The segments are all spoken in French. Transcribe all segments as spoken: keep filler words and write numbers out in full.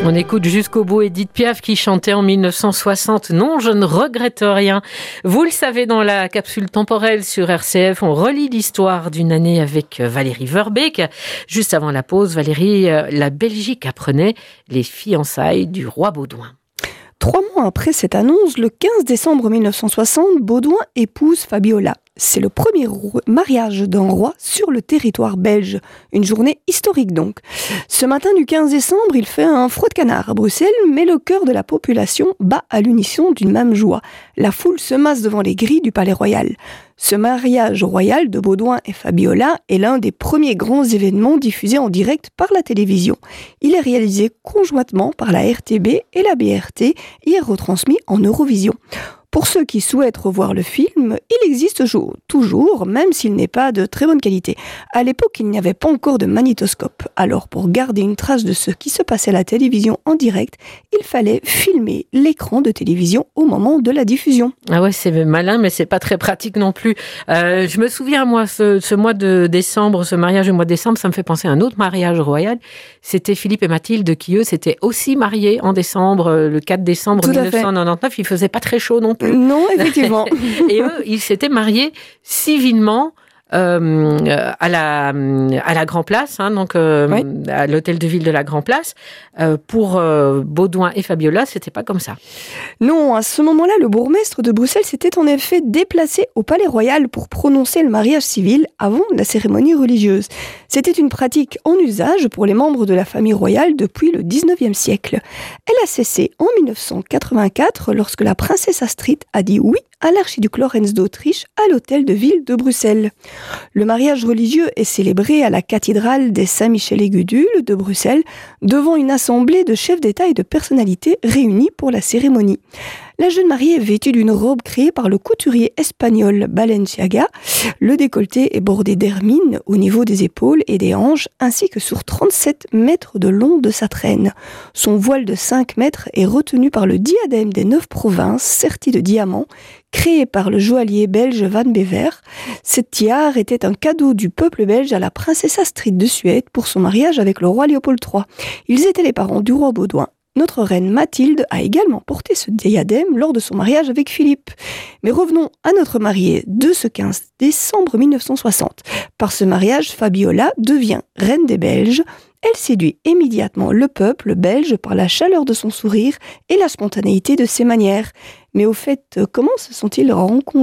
On écoute jusqu'au bout Édith Piaf qui chantait en mille neuf cent soixante « Non, je ne regrette rien ». Vous le savez, dans la capsule temporelle sur R C F, on relit l'histoire d'une année avec Valérie Verbeek. Juste avant la pause, Valérie, la Belgique apprenait les fiançailles du roi Baudouin. Trois mois après cette annonce, le quinze décembre mille neuf cent soixante, Baudouin épouse Fabiola. C'est le premier mariage d'un roi sur le territoire belge. Une journée historique donc. Ce matin du quinze décembre, il fait un froid de canard à Bruxelles, mais le cœur de la population bat à l'unisson d'une même joie. La foule se masse devant les grilles du Palais Royal. Ce mariage royal de Baudouin et Fabiola est l'un des premiers grands événements diffusés en direct par la télévision. Il est réalisé conjointement par la R T B et la B R T et est retransmis en Eurovision. Pour ceux qui souhaitent revoir le film, il existe toujours, même s'il n'est pas de très bonne qualité. À l'époque, il n'y avait pas encore de magnétoscope. Alors, pour garder une trace de ce qui se passait à la télévision en direct, il fallait filmer l'écran de télévision au moment de la diffusion. Ah ouais, c'est malin, mais c'est pas très pratique non plus. Euh, je me souviens, moi, ce, ce mois de décembre, ce mariage du mois de décembre, ça me fait penser à un autre mariage royal. C'était Philippe et Mathilde qui, eux, s'étaient aussi mariés en décembre, le quatre décembre mille neuf cent quatre-vingt-dix-neuf. Il faisait pas très chaud non plus. Non, effectivement. Et eux, ils s'étaient mariés civilement euh, à la à la Grand Place, hein, donc euh, oui. à l'hôtel de ville de la Grand Place. Euh, pour euh, Baudouin et Fabiola, c'était pas comme ça. Non, à ce moment-là, le bourgmestre de Bruxelles s'était en effet déplacé au Palais Royal pour prononcer le mariage civil avant la cérémonie religieuse. C'était une pratique en usage pour les membres de la famille royale depuis le dix-neuvième siècle. Elle a cessé en mille neuf cent quatre-vingt-quatre lorsque la princesse Astrid a dit oui à l'archiduc Lorenz d'Autriche à l'hôtel de ville de Bruxelles. Le mariage religieux est célébré à la cathédrale des Saint-Michel-et-Gudule de Bruxelles devant une assemblée de chefs d'État et de personnalités réunis pour la cérémonie. La jeune mariée est vêtue d'une robe créée par le couturier espagnol Balenciaga. Le décolleté est bordé d'hermine au niveau des épaules et des hanches, ainsi que sur trente-sept mètres de long de sa traîne. Son voile de cinq mètres est retenu par le diadème des neuf provinces, serti de diamants, créé par le joaillier belge Van Bever. Cette tiare était un cadeau du peuple belge à la princesse Astrid de Suède pour son mariage avec le roi Léopold trois. Ils étaient les parents du roi Baudouin. Notre reine Mathilde a également porté ce diadème lors de son mariage avec Philippe. Mais revenons à notre mariée de ce quinze décembre mille neuf cent soixante. Par ce mariage, Fabiola devient reine des Belges. Elle séduit immédiatement le peuple belge par la chaleur de son sourire et la spontanéité de ses manières. Mais au fait, comment se sont-ils rencontrés ?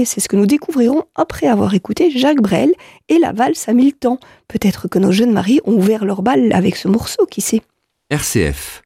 C'est ce que nous découvrirons après avoir écouté Jacques Brel et la valse à mille temps. Peut-être que nos jeunes mariés ont ouvert leur bal avec ce morceau, qui sait ? R C F